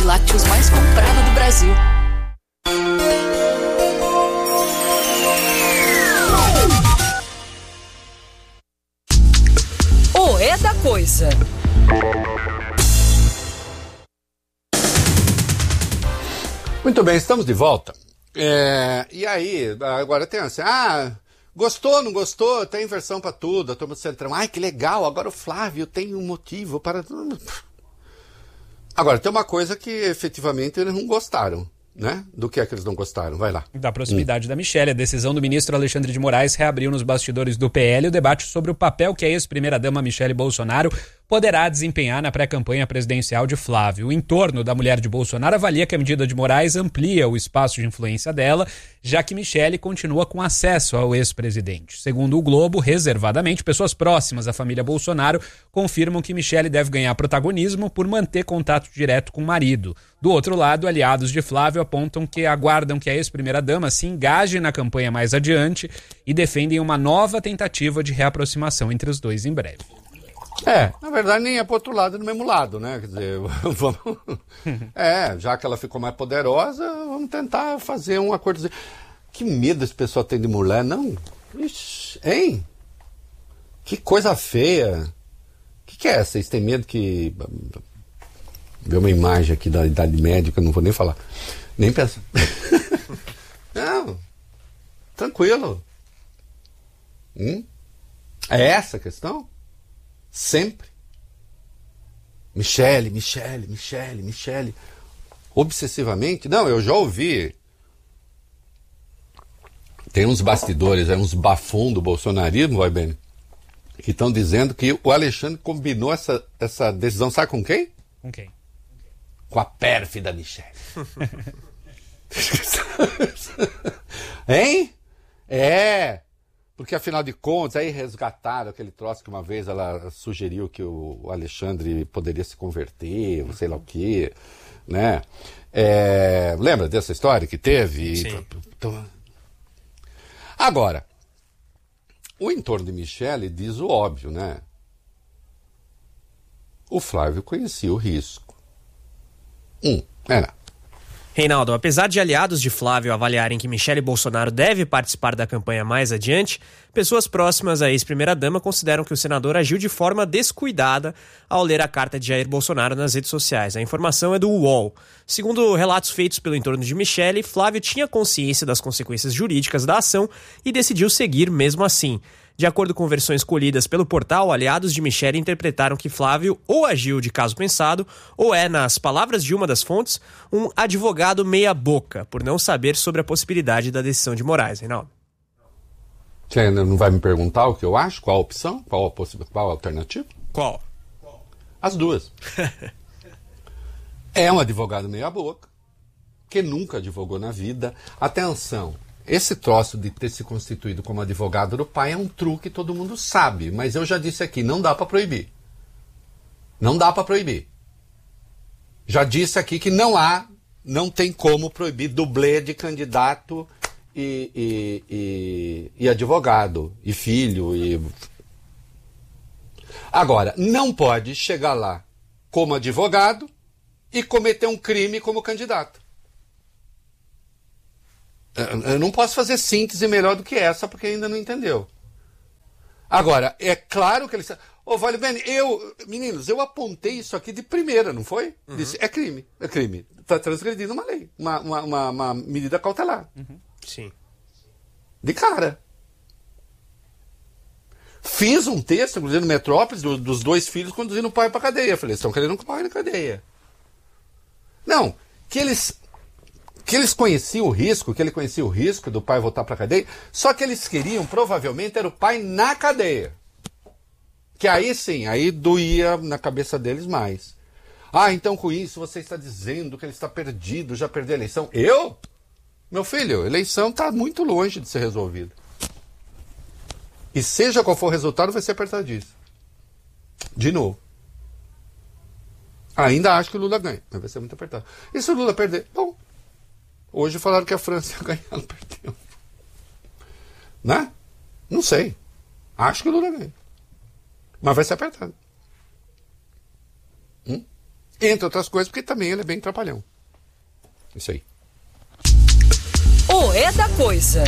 lácteos mais comprado do Brasil. O É da Coisa. Muito bem, estamos de volta. E aí, agora tem assim, gostou, não gostou? Tem versão para tudo, a turma do Centrão. Ai, que legal, agora o Flávio tem um motivo para... Agora, tem uma coisa que efetivamente eles não gostaram, né? Do que é que eles não gostaram? Vai lá. Da proximidade da Michelle. A decisão do ministro Alexandre de Moraes reabriu nos bastidores do PL o debate sobre o papel que a ex-primeira-dama Michelle Bolsonaro poderá desempenhar na pré-campanha presidencial de Flávio. O entorno da mulher de Bolsonaro avalia que a medida de Moraes amplia o espaço de influência dela, já que Michelle continua com acesso ao ex-presidente. Segundo o Globo, reservadamente, pessoas próximas à família Bolsonaro confirmam que Michelle deve ganhar protagonismo por manter contato direto com o marido. Do outro lado, aliados de Flávio apontam que aguardam que a ex-primeira-dama se engaje na campanha mais adiante e defendem uma nova tentativa de reaproximação entre os dois em breve. Na verdade nem é pro outro lado, do mesmo lado, né? Quer dizer, vamos... já que ela ficou mais poderosa, vamos tentar fazer um acordo. Que medo esse pessoal tem de mulher, não? Ixi, hein? Que coisa feia. O que é? Vocês têm medo que... Ver uma imagem aqui da Idade Média, que eu não vou nem falar. Nem pensar. Não. Tranquilo. É essa a questão? Sempre. Michelle. Obsessivamente. Não, eu já ouvi. Tem uns bastidores, uns bafões do bolsonarismo, vai bem, que estão dizendo que o Alexandre combinou essa decisão, sabe com quem? Com quem? Com a pérfida Michelle. Hein? Porque afinal de contas, aí resgataram aquele troço que uma vez ela sugeriu que o Alexandre poderia se converter, sei lá o quê, né? Lembra dessa história que teve? Sim. Agora, o entorno de Michelle diz o óbvio, né? O Flávio conhecia o risco. Reinaldo, apesar de aliados de Flávio avaliarem que Michelle Bolsonaro deve participar da campanha mais adiante, pessoas próximas à ex-primeira-dama consideram que o senador agiu de forma descuidada ao ler a carta de Jair Bolsonaro nas redes sociais. A informação é do UOL. Segundo relatos feitos pelo entorno de Michelle, Flávio tinha consciência das consequências jurídicas da ação e decidiu seguir mesmo assim. De acordo com versões colhidas pelo portal, aliados de Michelle interpretaram que Flávio ou agiu de caso pensado, ou nas palavras de uma das fontes, um advogado meia-boca, por não saber sobre a possibilidade da decisão de Moraes, Reinaldo. Você ainda não vai me perguntar o que eu acho? Qual a opção? Qual a alternativa? Qual? As duas. É um advogado meia-boca, que nunca advogou na vida. Atenção! Esse troço de ter se constituído como advogado do pai é um truque que todo mundo sabe, mas eu já disse aqui, não dá para proibir. Não dá para proibir. Já disse aqui que não tem como proibir dublê de candidato e advogado, e filho. Agora, não pode chegar lá como advogado e cometer um crime como candidato. Eu não posso fazer síntese melhor do que essa, porque ainda não entendeu. Agora, é claro que ele... Vale bem, meninos, eu apontei isso aqui de primeira, não foi? Disse, é crime. Está transgredindo uma lei, uma medida cautelar. Sim. De cara. Fiz um texto, inclusive no Metrópolis, dos dois filhos conduzindo o pai para cadeia. Falei, estão querendo que o pai na cadeia. Não, que eles conheciam o risco, que ele conhecia o risco do pai voltar para a cadeia, só que eles queriam, provavelmente, era o pai na cadeia. Que aí sim, aí doía na cabeça deles mais. Então com isso você está dizendo que ele está perdido, já perdeu a eleição. Meu filho, a eleição está muito longe de ser resolvida. E seja qual for o resultado, vai ser apertadíssimo. De novo. Ainda acho que o Lula ganha, mas vai ser muito apertado. E se o Lula perder? Bom, hoje falaram que a França ia ganhar, não perdeu. Né? Não sei. Acho que o Lula ganha. Mas vai ser apertado. Entre outras coisas, porque também ele é bem trapalhão. Isso aí. O É da Coisa.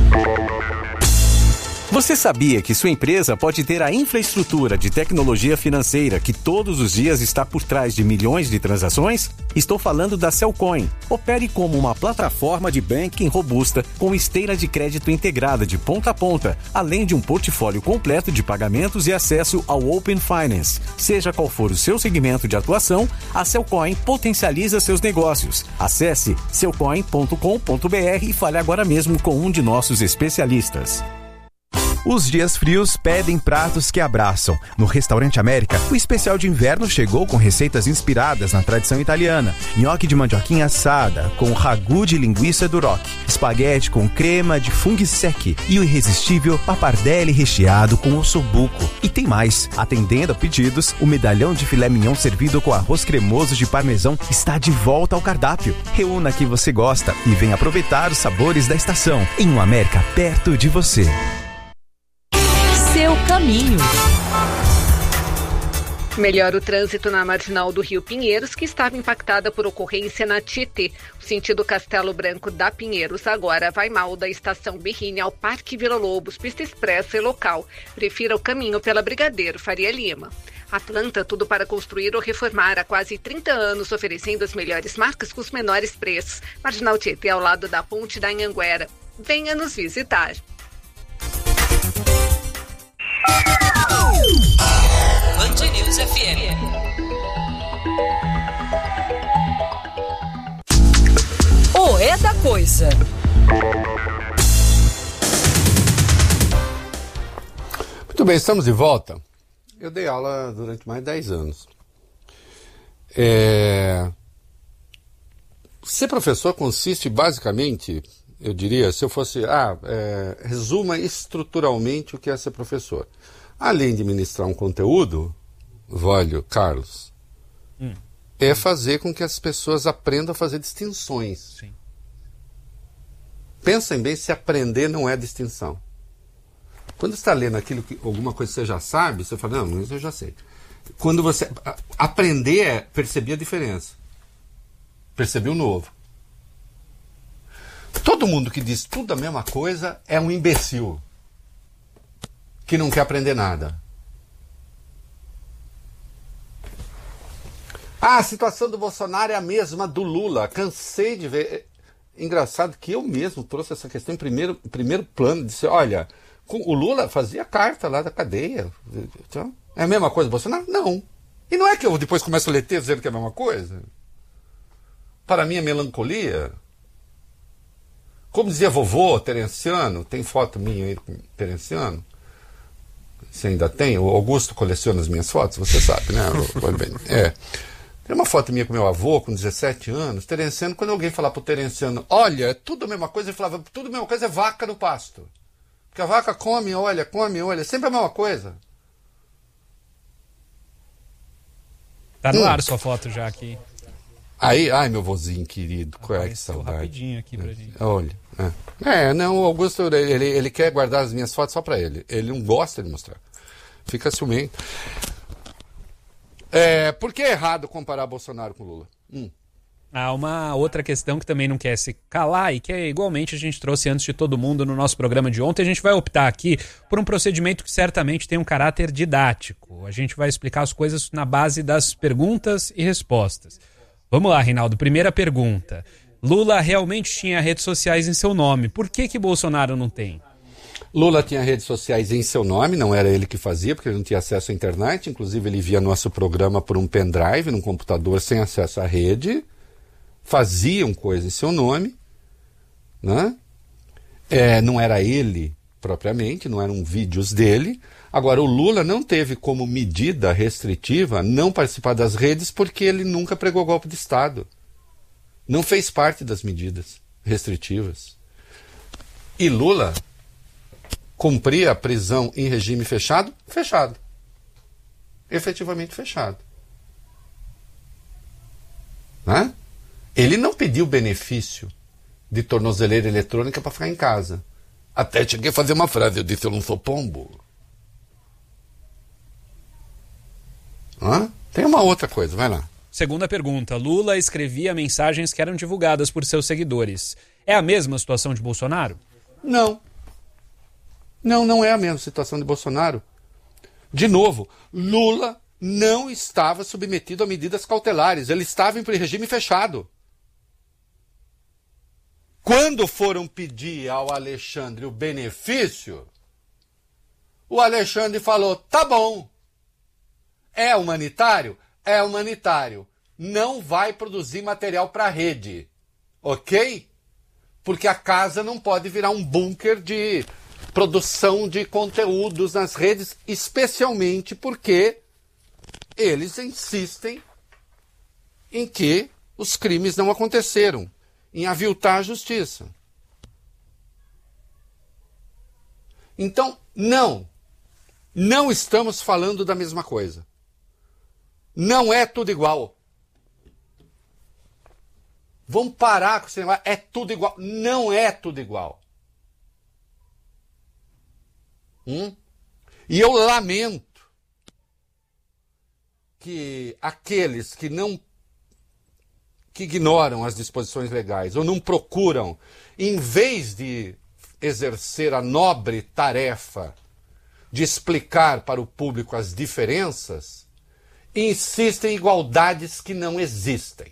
Você sabia que sua empresa pode ter a infraestrutura de tecnologia financeira que todos os dias está por trás de milhões de transações? Estou falando da Cellcoin. Opere como uma plataforma de banking robusta com esteira de crédito integrada de ponta a ponta, além de um portfólio completo de pagamentos e acesso ao Open Finance. Seja qual for o seu segmento de atuação, a Cellcoin potencializa seus negócios. Acesse cellcoin.com.br e fale agora mesmo com um de nossos especialistas. Os dias frios pedem pratos que abraçam. No Restaurante América, o especial de inverno chegou com receitas inspiradas na tradição italiana. Nhoque de mandioquinha assada, com ragu de linguiça duroc. Espaguete com crema de funghi secchi. E o irresistível pappardelle recheado com ossobuco. E tem mais. Atendendo a pedidos, o medalhão de filé mignon servido com arroz cremoso de parmesão está de volta ao cardápio. Reúna que você gosta e venha aproveitar os sabores da estação. Em um América perto de você. Seu caminho. Melhora o trânsito na marginal do Rio Pinheiros, que estava impactada por ocorrência na Tietê. O sentido Castelo Branco da Pinheiros agora vai mal da estação Berrini ao Parque Vila Lobos, pista expressa e local. Prefira o caminho pela Brigadeiro Faria Lima. Atlanta, tudo para construir ou reformar há quase 30 anos, oferecendo as melhores marcas com os menores preços. Marginal Tietê, ao lado da Ponte da Anhanguera. Venha nos visitar. Band News FM. O É da Coisa. Muito bem, estamos de volta. Eu dei aula durante mais de 10 anos. Ser professor consiste basicamente, eu diria, se eu fosse... resuma estruturalmente o que é ser professor. Além de ministrar um conteúdo, Carlos, é fazer com que as pessoas aprendam a fazer distinções. Sim. Pensem bem se aprender não é distinção. Quando você está lendo alguma coisa que você já sabe, você fala, não, isso eu já sei. Quando você... Aprender é perceber a diferença. Perceber o novo. Todo mundo que diz tudo a mesma coisa é um imbecil. Que não quer aprender nada. A situação do Bolsonaro é a mesma do Lula. Cansei de ver. Engraçado que eu mesmo trouxe essa questão em primeiro plano. Disse, olha, o Lula fazia carta lá da cadeia. Então, é a mesma coisa do Bolsonaro? Não. E não é que eu depois começo a ler texto dizendo que é a mesma coisa? Para mim é melancolia. Como dizia vovô Terenciano, tem foto minha aí com Terenciano. Você ainda tem? O Augusto coleciona as minhas fotos, você sabe, né? Tem uma foto minha com meu avô, com 17 anos, Terenciano, quando alguém falar pro Terenciano, olha, é tudo a mesma coisa, ele falava, tudo a mesma coisa é vaca no pasto. Porque a vaca come, olha, sempre a mesma coisa. Tá no ar sua foto já aqui. Aí, ai, meu vozinho querido, que saudade. Rapidinho aqui pra gente. Olha. Não, o Augusto, ele quer guardar as minhas fotos só pra ele. Ele não gosta de mostrar. Fica ciumento. Por que é errado comparar Bolsonaro com Lula? Há uma outra questão que também não quer se calar e que igualmente a gente trouxe antes de todo mundo no nosso programa de ontem. A gente vai optar aqui por um procedimento que certamente tem um caráter didático. A gente vai explicar as coisas na base das perguntas e respostas. Vamos lá, Reinaldo. Primeira pergunta. Lula realmente tinha redes sociais em seu nome. Por que Bolsonaro não tem? Lula tinha redes sociais em seu nome, não era ele que fazia, porque ele não tinha acesso à internet. Inclusive, ele via nosso programa por um pendrive, num computador sem acesso à rede. Faziam coisas em seu nome. Né? Não era ele propriamente, não eram vídeos dele. Agora, o Lula não teve como medida restritiva não participar das redes porque ele nunca pregou golpe de Estado. Não fez parte das medidas restritivas. E Lula cumpria a prisão em regime fechado? Fechado. Efetivamente fechado. Né? Ele não pediu benefício de tornozeleira eletrônica para ficar em casa. Até cheguei a fazer uma frase, eu disse, eu não sou pombo. Tem uma outra coisa, vai lá. Segunda pergunta. Lula escrevia mensagens que eram divulgadas por seus seguidores. É a mesma situação de Bolsonaro? Não. Não é a mesma situação de Bolsonaro. De novo, Lula não estava submetido a medidas cautelares. Ele estava em regime fechado. Quando foram pedir ao Alexandre o benefício, o Alexandre falou, tá bom. É humanitário? É humanitário. Não vai produzir material para a rede. Ok? Porque a casa não pode virar um bunker de produção de conteúdos nas redes, especialmente porque eles insistem em que os crimes não aconteceram, em aviltar a justiça. Então, não estamos falando da mesma coisa. Não é tudo igual. Vamos parar com esse negócio, é tudo igual. Não é tudo igual. E eu lamento que aqueles que ignoram as disposições legais ou não procuram, em vez de exercer a nobre tarefa de explicar para o público as diferenças, insistem em igualdades que não existem.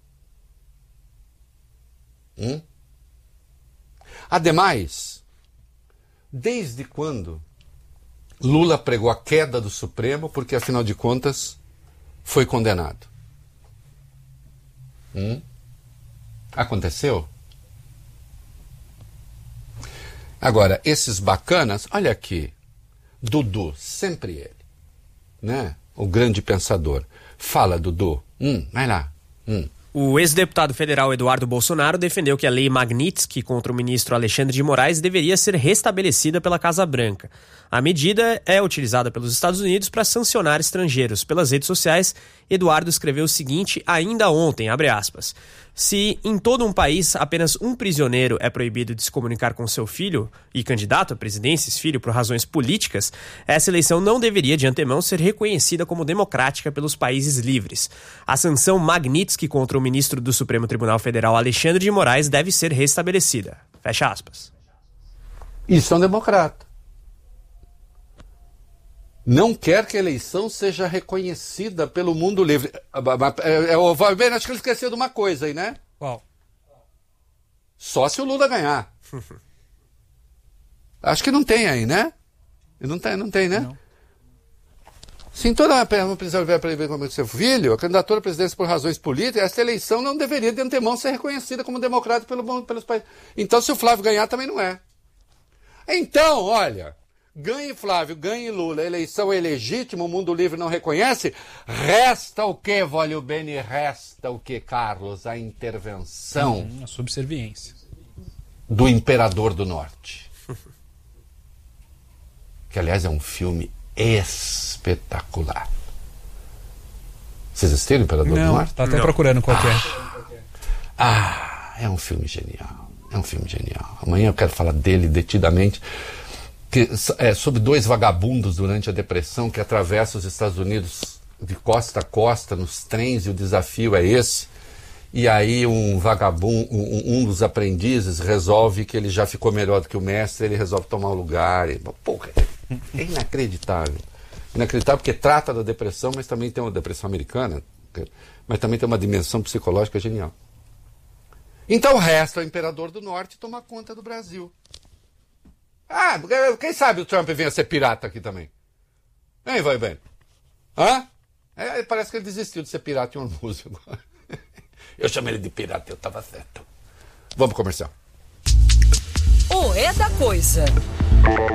Ademais, desde quando Lula pregou a queda do Supremo, porque afinal de contas foi condenado? Aconteceu? Agora, esses bacanas, olha aqui, Dudu, sempre ele, né? O grande pensador. Fala, Dudu. Vai lá. O ex-deputado federal Eduardo Bolsonaro defendeu que a lei Magnitsky contra o ministro Alexandre de Moraes deveria ser restabelecida pela Casa Branca. A medida é utilizada pelos Estados Unidos para sancionar estrangeiros. Pelas redes sociais, Eduardo escreveu o seguinte ainda ontem, abre aspas, se em todo um país apenas um prisioneiro é proibido de se comunicar com seu filho e candidato à presidência, esse filho, por razões políticas, essa eleição não deveria de antemão ser reconhecida como democrática pelos países livres. A sanção Magnitsky contra o ministro do Supremo Tribunal Federal Alexandre de Moraes deve ser restabelecida. Fecha aspas. Isso é um democrata. Não quer que a eleição seja reconhecida pelo mundo livre. Acho que ele esqueceu de uma coisa aí, né? Qual? Só se o Lula ganhar. Acho que não tem aí, né? Não tem, né? Não. Se toda uma prisão vier para ver como seu filho, a candidatura à presidência por razões políticas, essa eleição não deveria de antemão ser reconhecida como democrática pelos países. Então, se o Flávio ganhar, também não é. Então, olha... Ganhe Flávio, ganhe Lula, a eleição é legítima, o mundo livre não reconhece, resta o que, Vólio Bene? Resta o que, Carlos? A intervenção. A subserviência. Do Imperador do Norte. Que, aliás, é um filme espetacular. Vocês assistiram o Imperador do Norte? Tá até procurando qual que é. É um filme genial. Amanhã eu quero falar dele detidamente. Sobre dois vagabundos durante a Depressão que atravessam os Estados Unidos de costa a costa nos trens, e o desafio é esse. E aí um vagabundo, um dos aprendizes resolve que ele já ficou melhor do que o mestre, ele resolve tomar o lugar. Porra, é inacreditável. Inacreditável porque trata da depressão, mas também tem uma depressão americana, mas também tem uma dimensão psicológica genial. Então resta o Imperador do Norte tomar conta do Brasil. Quem sabe o Trump venha ser pirata aqui também? Hein, vai bem? Parece que ele desistiu de ser pirata em Hormuz agora. Eu chamei ele de pirata, eu tava certo. Vamos pro comercial. O É da Coisa.